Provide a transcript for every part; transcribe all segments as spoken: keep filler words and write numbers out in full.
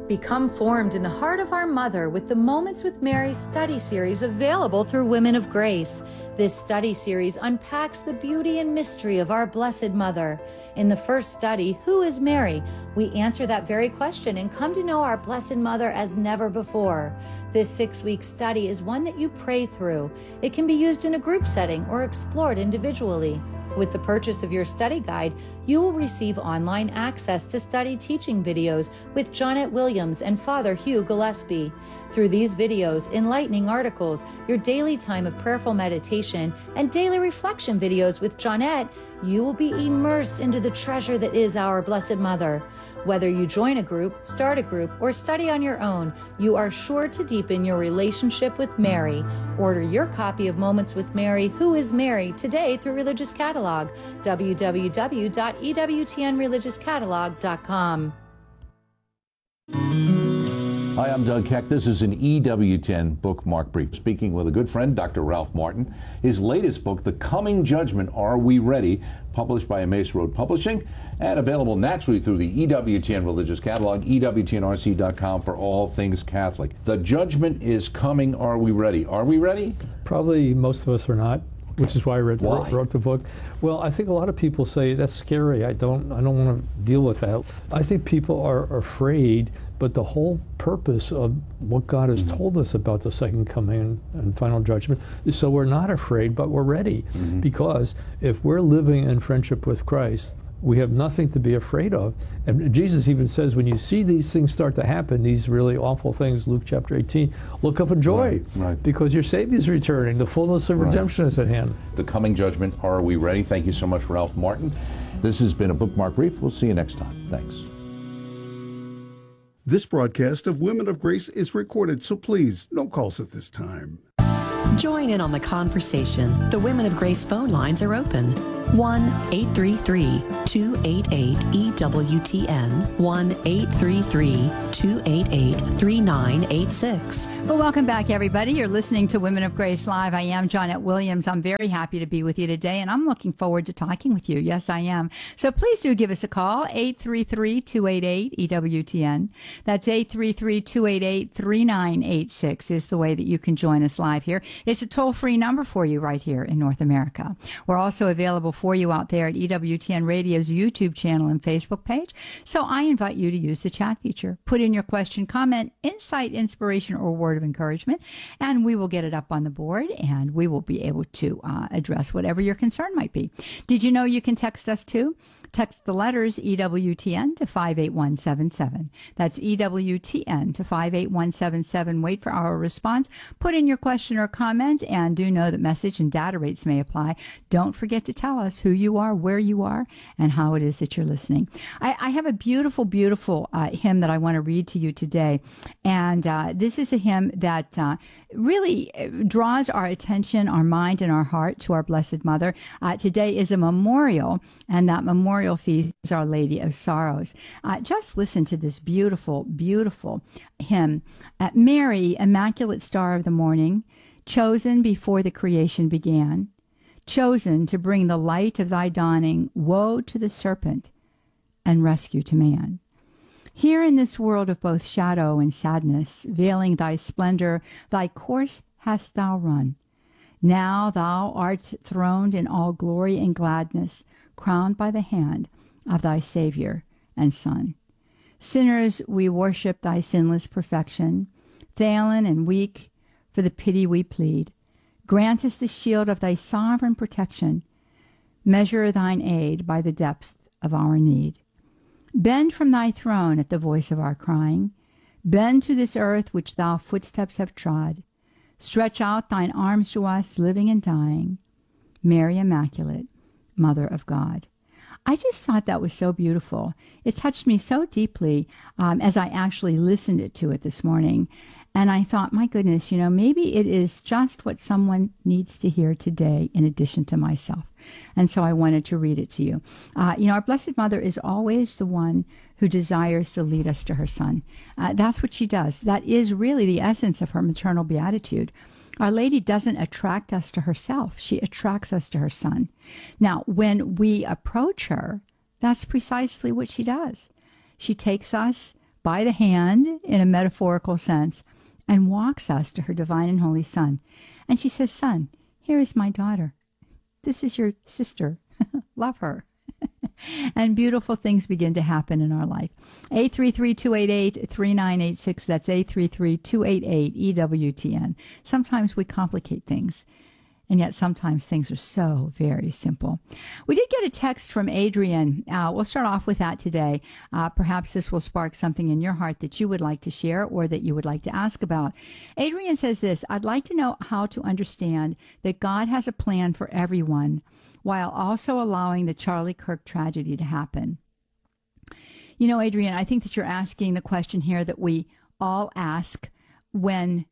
Become formed in the heart of our Mother with the Moments with Mary study series available through Women of Grace. This study series unpacks the beauty and mystery of our Blessed Mother. In the first study, Who is Mary? We answer that very question and come to know our Blessed Mother as never before. This six-week study is one that you pray through. It can be used in a group setting or explored individually. With the purchase of your study guide, you will receive online access to study teaching videos with Johnnette Williams and Father Hugh Gillespie. Through these videos, enlightening articles, your daily time of prayerful meditation, and daily reflection videos with Johnnette, you will be immersed into the treasure that is our Blessed Mother. Whether you join a group, start a group, or study on your own, you are sure to deepen your relationship with Mary. Order your copy of Moments with Mary, Who is Mary, today through Religious Catalog, w w w dot e w t n religious catalog dot com. Hi, I'm Doug Keck. This is an E W ten bookmark brief. Speaking with a good friend, Doctor Ralph Martin. His latest book, The Coming Judgment, Are We Ready?, published by Emmaus Road Publishing and available naturally through the E W T N Religious Catalog, e w t n r c dot com for all things Catholic. The judgment is coming. Are we ready? Are we ready? Probably most of us are not, which is why I read, why? wrote the book. Well, I think a lot of people say that's scary. I don't. I don't want to deal with that. I think people are afraid, but the whole purpose of what God has mm-hmm. told us about the second coming and, and final judgment is so we're not afraid, but we're ready. Mm-hmm. Because if we're living in friendship with Christ, we have nothing to be afraid of. And Jesus even says, when you see these things start to happen, these really awful things, Luke chapter eighteen, look up in joy, right, right. because your Savior is returning. The fullness of right. redemption is at hand. The Coming Judgment, Are We Ready? Thank you so much, Ralph Martin. This has been a Bookmark Brief. We'll see you next time. Thanks. This broadcast of Women of Grace is recorded, so please, no calls at this time. Join in on the conversation. The Women of Grace phone lines are open. one eight three three, two eight eight, E W T N, one eight three three, two eight eight, three nine eight six. Well, welcome back, everybody. You're listening to Women of Grace Live. I am Johnnette Williams. I'm very happy to be with you today, and I'm looking forward to talking with you. Yes, I am. So please do give us a call, eight three three, two eight eight, E W T N. That's eight three three, two eight eight, three nine eight six is the way that you can join us live here. It's a toll-free number for you right here in North America. We're also available for you out there at E W T N Radio's YouTube channel and Facebook page. So I invite you to use the chat feature. Put in your question, comment, insight, inspiration, or word of encouragement, and we will get it up on the board, and we will be able to uh, address whatever your concern might be. Did you know you can text us too? Text the letters E W T N to five eight one seven seven. That's E W T N to five eight one seven seven. Wait for our response. Put in your question or comment, and do know that message and data rates may apply. Don't forget to tell us who you are, where you are, and how it is that you're listening. I, I have a beautiful, beautiful uh, hymn that I want to read to you today. And uh, this is a hymn that uh, really draws our attention, our mind, and our heart to our Blessed Mother. Uh, today is a memorial, and that memorial feast is Our Lady of Sorrows. Uh, just listen to this beautiful, beautiful hymn. Uh, Mary, Immaculate Star of the Morning, chosen before the creation began, chosen to bring the light of thy dawning, woe to the serpent and rescue to man. Here in this world of both shadow and sadness, veiling thy splendor, thy course hast thou run. Now thou art throned in all glory and gladness, crowned by the hand of thy Savior and Son. Sinners, we worship thy sinless perfection. Fallen and weak, for the pity we plead. Grant us the shield of thy sovereign protection. Measure thine aid by the depth of our need. Bend from thy throne at the voice of our crying. Bend to this earth which thou footsteps have trod. Stretch out thine arms to us, living and dying. Mary Immaculate, Mother of God. I just thought that was so beautiful. It touched me so deeply um, as I actually listened to it this morning. And I thought, my goodness, you know, maybe it is just what someone needs to hear today in addition to myself. And so I wanted to read it to you. Uh, you know, our Blessed Mother is always the one who desires to lead us to her Son. Uh, that's what she does. That is really the essence of her maternal beatitude. Our Lady doesn't attract us to herself. She attracts us to her Son. Now, when we approach her, that's precisely what she does. She takes us by the hand in a metaphorical sense and walks us to her divine and holy Son. And she says, "Son, here is my daughter. This is your sister. Love her." And beautiful things begin to happen in our life. eight three three, two eight eight, three nine eight six. That's eight three three, two eight eight, E W T N. Sometimes we complicate things, and yet sometimes things are so very simple. We did get a text from Adrian. Uh, we'll start off with that today. Uh, perhaps this will spark something in your heart that you would like to share or that you would like to ask about. Adrian says this: "I'd like to know how to understand that God has a plan for everyone, while also allowing the Charlie Kirk tragedy to happen." You know, Adrian, I think that you're asking the question here that we all ask when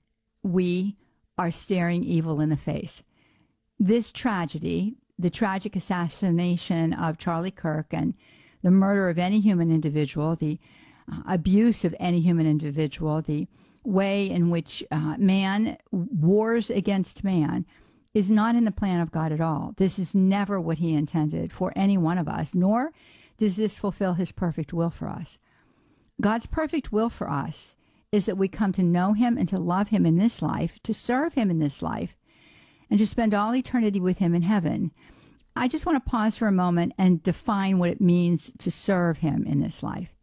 we are staring evil in the face. This tragedy, the tragic assassination of Charlie Kirk and the murder of any human individual, the uh, abuse of any human individual, the way in which uh, man wars against man, is not in the plan of God at all. This is never what he intended for any one of us, nor does this fulfill his perfect will for us. God's perfect will for us is that we come to know him and to love him in this life, to serve him in this life, and to spend all eternity with him in heaven. I just want to pause for a moment and define what it means to serve him in this life.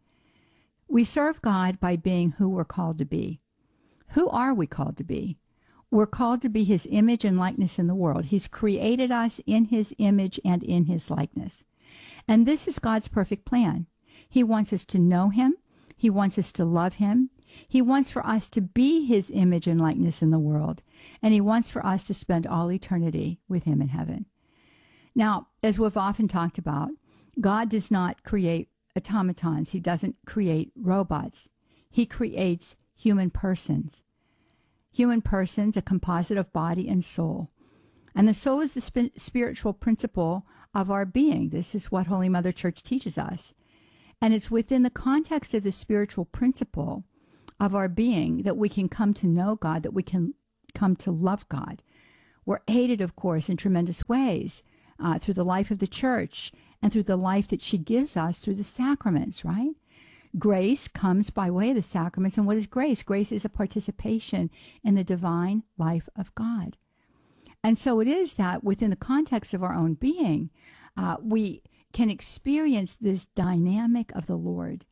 We serve God by being who we're called to be. Who are we called to be? We're called to be his image and likeness in the world. He's created us in his image and in his likeness. And this is God's perfect plan. He wants us to know him. He wants us to love him. He wants for us to be his image and likeness in the world. And he wants for us to spend all eternity with him in heaven. Now, as we've often talked about, God does not create automatons. He doesn't create robots. He creates human persons. Human persons, a composite of body and soul. And the soul is the sp- spiritual principle of our being. This is what Holy Mother Church teaches us. And it's within the context of the spiritual principle of our being that we can come to know God, that we can come to love God. We're aided, of course, in tremendous ways uh, through the life of the church and through the life that she gives us through the sacraments, right? Grace comes by way of the sacraments. And what is grace? Grace is a participation in the divine life of God. And so it is that within the context of our own being, uh, we can experience this dynamic of the Lord.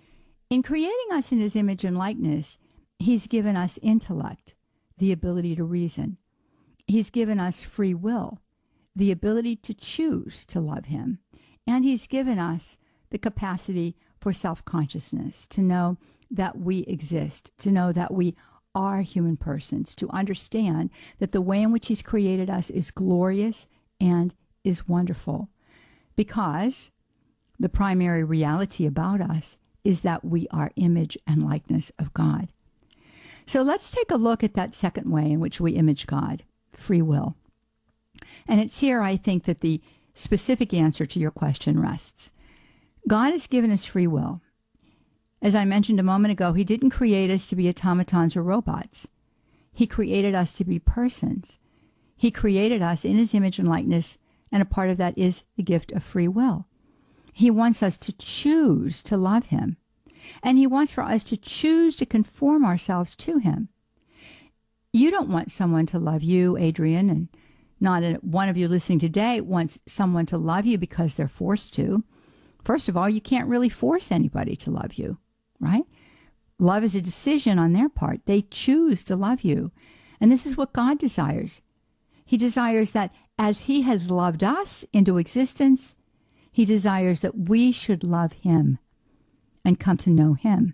In creating us in his image and likeness, he's given us intellect, the ability to reason. He's given us free will, the ability to choose to love him. And he's given us the capacity for self-consciousness, to know that we exist, to know that we are human persons, to understand that the way in which he's created us is glorious and is wonderful. Because the primary reality about us is that we are image and likeness of God. So let's take a look at that second way in which we image God, free will. And it's here, I think, that the specific answer to your question rests. God has given us free will. As I mentioned a moment ago, he didn't create us to be automatons or robots. He created us to be persons. He created us in his image and likeness, and a part of that is the gift of free will. He wants us to choose to love him, and he wants for us to choose to conform ourselves to him. You don't want someone to love you, Adrian, and not a, one of you listening today wants someone to love you because they're forced to. First of all, you can't really force anybody to love you, right? Love is a decision on their part. They choose to love you. And this is what God desires. He desires that as he has loved us into existence, he desires that we should love him and come to know him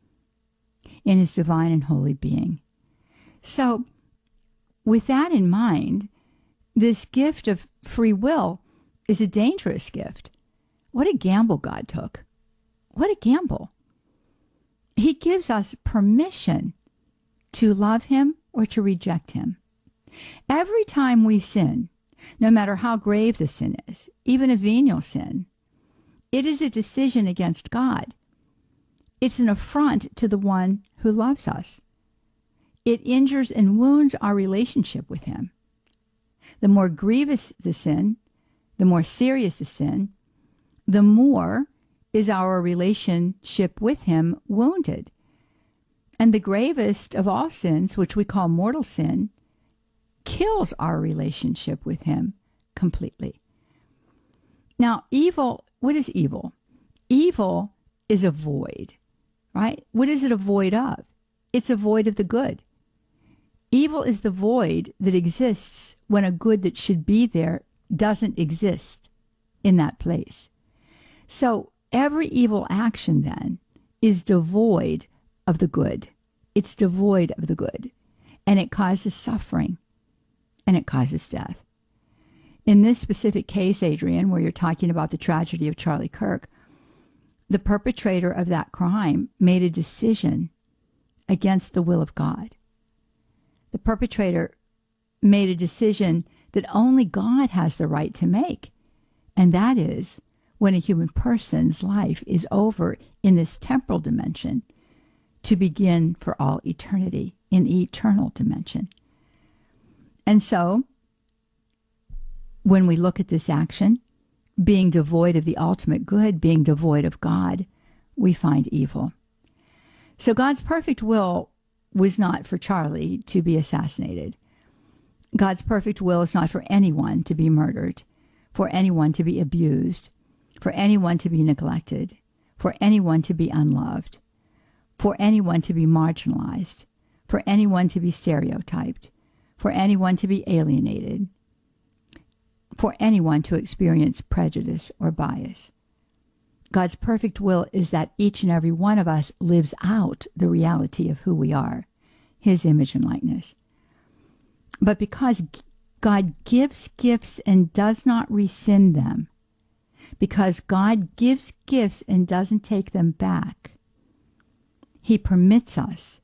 in his divine and holy being. So, with that in mind, this gift of free will is a dangerous gift. What a gamble God took. What a gamble. He gives us permission to love him or to reject him. Every time we sin, no matter how grave the sin is, even a venial sin, it is a decision against God. It's an affront to the one who loves us. It injures and wounds our relationship with him. The more grievous the sin, the more serious the sin, the more is our relationship with him wounded. And the gravest of all sins, which we call mortal sin, kills our relationship with him completely. Now, evil, what is evil? Evil is a void, right? What is it a void of? It's a void of the good. Evil is the void that exists when a good that should be there doesn't exist in that place. So every evil action then is devoid of the good. It's devoid of the good. And it causes suffering. And it causes death. In this specific case, Adrian, where you're talking about the tragedy of Charlie Kirk, the perpetrator of that crime made a decision against the will of God. The perpetrator made a decision that only God has the right to make. And that is when a human person's life is over in this temporal dimension to begin for all eternity in the eternal dimension. And so, when we look at this action, being devoid of the ultimate good, being devoid of God, we find evil. So God's perfect will was not for Charlie to be assassinated. God's perfect will is not for anyone to be murdered, for anyone to be abused, for anyone to be neglected, for anyone to be unloved, for anyone to be marginalized, for anyone to be stereotyped, for anyone to be alienated, for anyone to experience prejudice or bias. God's perfect will is that each and every one of us lives out the reality of who we are, his image and likeness. But because God gives gifts and does not rescind them, because God gives gifts and doesn't take them back, he permits us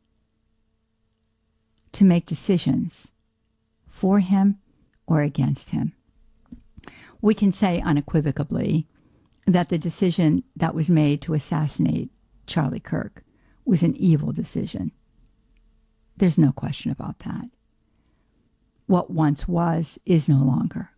to make decisions for him or against him. We can say unequivocally that the decision that was made to assassinate Charlie Kirk was an evil decision. There's no question about that. What once was is no longer.